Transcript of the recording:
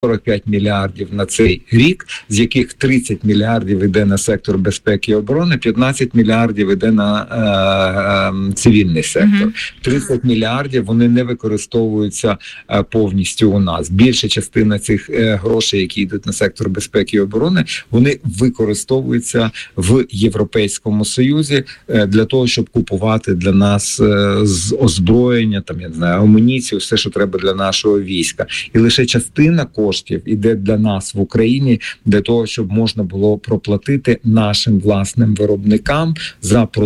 45 мільярдів на цей рік, з яких 30 мільярдів йде на сектор безпеки і оборони, 15 мільярдів йде на цивільний сектор. 30 мільярдів вони не використовуються повністю у нас. Більша частина цих грошей, які йдуть на сектор безпеки і оборони, вони використовуються в Європейському Союзі для того, щоб купувати для нас озброєння, там, я не знаю, амуніцію, все, що треба для нашого війська. І лише частина коштів іде для нас в Україні для того, щоб можна було проплатити нашим власним виробникам за